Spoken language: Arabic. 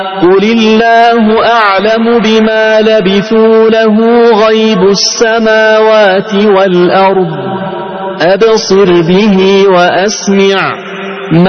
قل الله أعلم بما لبثوا له غيب السماوات والأرض أبصر به وأسمع